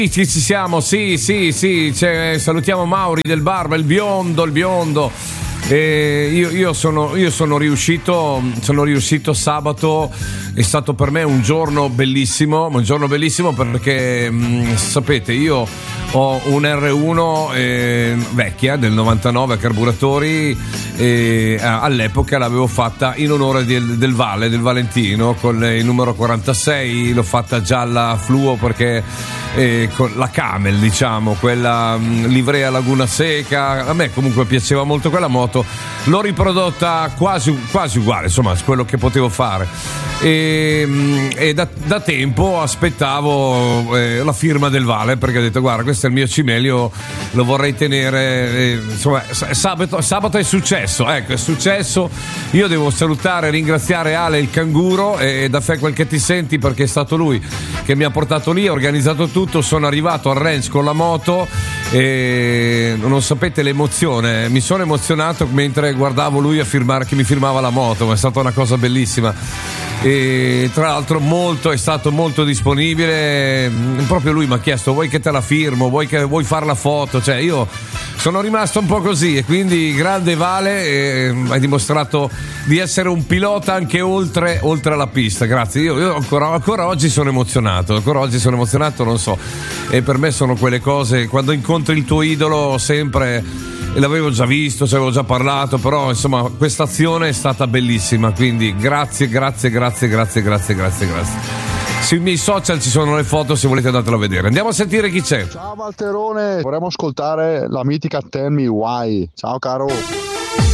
Ci siamo, sì, salutiamo Mauri del Barba, il biondo. Io sono riuscito sabato, è stato per me un giorno bellissimo perché sapete, io ho un R1 vecchia del 99 a carburatori, e all'epoca l'avevo fatta in onore del Vale, del Valentino, con il numero 46, l'ho fatta gialla fluo perché con la Camel, diciamo, quella livrea Laguna Seca, a me comunque piaceva molto quella moto, l'ho riprodotta quasi uguale, insomma, quello che potevo fare, e da tempo aspettavo la firma del Vale, perché ho detto guarda, questo è il mio cimelio, lo vorrei tenere, insomma, sabato è successo, ecco, è successo. Io devo salutare e ringraziare Ale il canguro e da fe quel che ti senti, perché è stato lui che mi ha portato lì, ha organizzato tutto, sono arrivato al ranch con la moto e non sapete l'emozione, mi sono emozionato mentre guardavo lui a firmare, che mi firmava la moto, ma è stata una cosa bellissima. E tra l'altro è stato molto disponibile, proprio lui mi ha chiesto vuoi che te la firmo, vuoi fare la foto, cioè io sono rimasto un po' così, e quindi grande Vale, hai dimostrato di essere un pilota anche oltre la pista, grazie. Io ancora oggi sono emozionato, non so, e per me sono quelle cose, quando incontri il tuo idolo sempre, l'avevo già visto, ci avevo già parlato, però insomma questa azione è stata bellissima, quindi grazie. Sui miei social ci sono le foto, se volete andatelo a vedere. Andiamo a sentire chi c'è. Ciao Valterone, vorremmo ascoltare la mitica Tell Me Why. Ciao caro.